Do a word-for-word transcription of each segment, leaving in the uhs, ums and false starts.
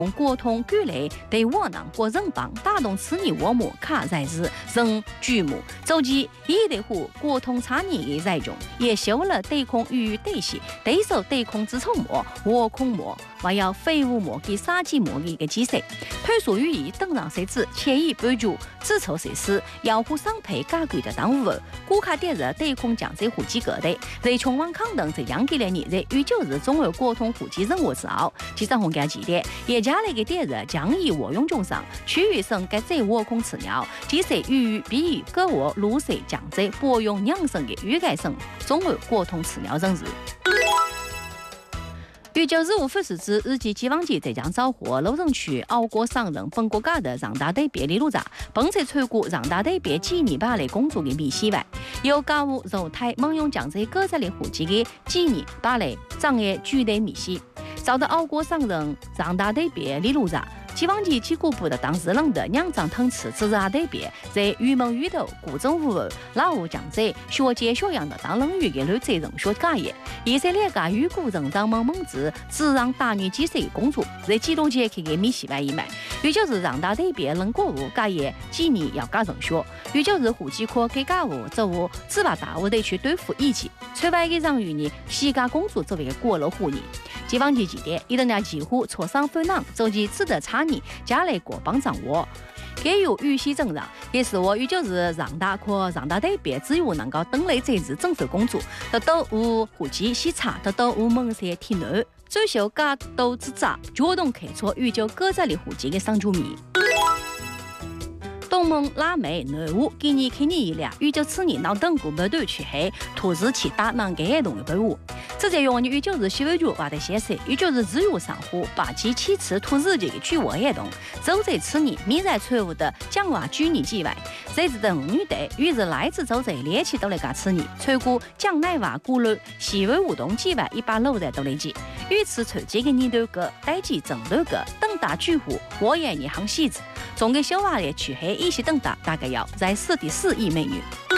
国通举例被我党国人帮打动此年我们卡在日仍举目，周记以对付国通差年的在中，也修了对空与对戏，对手对空之丑模，我空模，还要废物模给杀鸡模的一个机制，推属予以登上设置，且以补助自筹设施，要互相配加贵的当务，顾客点日对空将这户籍个的，在穷网抗等这样给了你日与九日中俄国通户籍任务之后，其实红家记得也加了一个点日将以我用中上，区域省该这我空饲料，其实与比喻各国陆水将这拨用养生的预改省中俄国通饲料任日。于九日五复时之日记机网记浙江昭和楼城区澳国上任本国家的让大队别李路闸，本次参股让大队别几年把类工作的密西外，有家务肉台猛用将这各在的户籍的几年把类障碍具体密西，遭到澳国上任让大队别李路闸。机网记机构部的当事人的两张腾词支持阿对别，在于门于头古政府后，老吴将在学界学样的当人语的女责任学家业，以色列家与古人当蒙蒙子只让大女几岁工作，在纪录节去给米西外一买，也就是让大对别人国务家业几年要加人学，也就是户籍科给家务职务只把大务得去对付一级，除外的让与你西家工作作为过了户你。机网记记得，一人家几乎挫伤分囊，周记只得差你家内国帮掌握，给予预期正让，也是我与就是让大可让大队别只有能够等类这日政府工作，得到无户籍西查，得到无门山体内，追求家都之责，主动开错与就各在的户籍的上住民。东盟拉美内务今年开年以来，与就此年闹等股不断去黑，突日其大能给动的队伍。这在用于与就是西北局话的显示，与就是自由上户把其其次突日这个举我也动，走在此年米在错误的讲话举年之外，这次的女队与是来自走在猎奇都来个此年，吹过讲乃话鼓楼西北活动之外一把楼在都来记，与此出这个年头个代际正头个等大巨户，我也一行戏子，总给小娃的去黑一些等大大概要在四点四亿美元。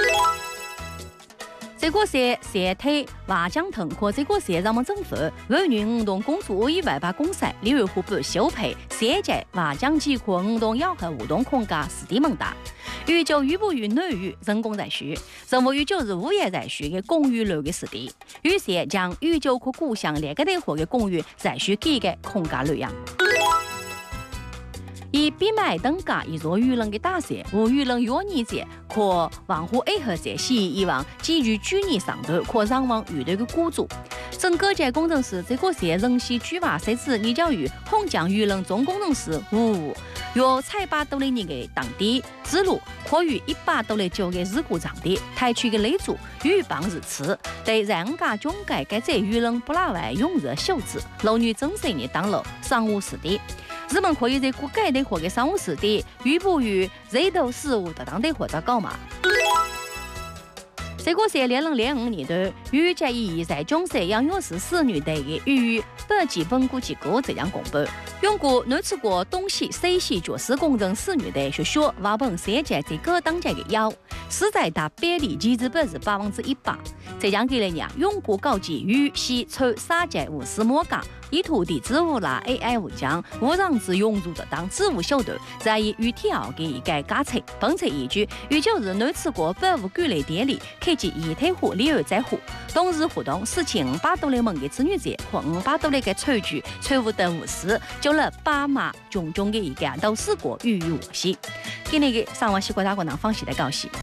这个是社推华江腾和这个是让我们政府为女运动工作以外把公赛利用户部修配设计华江机壳运动要和活动空间实地门大，与就与不与内与人工在需，任务与就是物业在需的公寓楼的实地，于是将与就和故乡两个地方的公寓在需给的空间流量。以比买等价以做舆论的大赛，无舆论约年者可往乎爱好者吸引以往基于居年上头可上网遇到的雇主。整个界工程师这个是人系举法设置，你教育红将舆论总工程师无有采八多年的当地之路，可与一百多年九个事故场地台区的雷主与帮日次，对人家中改改这舆论不拉外用热秀子，楼女真实的当楼商务实地。日本可以在国改的或个商务实地，与不与热头事务的当地或者搞嘛？这个是二零零五年的与这一在中山养育市市女的与北基本估机构这样公布，用过南次国东西西系爵士工程市女的学学瓦本设计这个当家的腰，实在达比例其实不是百分之一百。这样给人家用过高级与西出沙界无私莫讲。以土地植物啦 A I 物将无让之用入的当植物秀段，在以与体奥给一改加测，本测依据，与就是南次国百物举例典礼，开启一体户里二在户，冬日活动四千五百多类门的子女节或五百多类的餐具，财务的无私，就了爸妈种种的一个都是国与与我系，给那个上网西国大国能放弃的高兴。